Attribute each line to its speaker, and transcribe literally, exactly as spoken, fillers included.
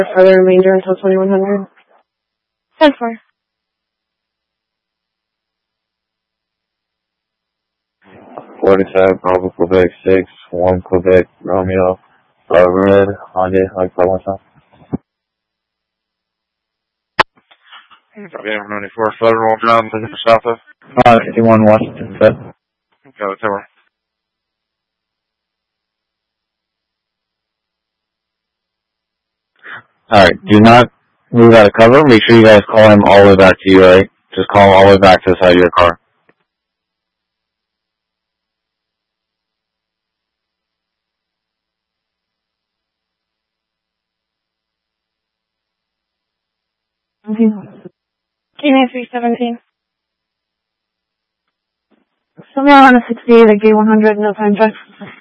Speaker 1: For the remainder until twenty-one hundred.
Speaker 2: ten four.
Speaker 3: forty-seven, Bravo, Quebec six, one Quebec, Romeo, uh, Red, Honda, like that one time.
Speaker 4: Copy, ninety-four, Federal Drive, looking for south of.
Speaker 3: Uh, fifty-one Washington, set.
Speaker 4: Got it, tower.
Speaker 3: Alright, do not move out of cover. Make sure you guys call him all the way back to you, alright? Just call him all the way back to the side of your car.
Speaker 2: K three seventeen.
Speaker 1: Somewhere on a sixty-eight at gate one hundred, no time check.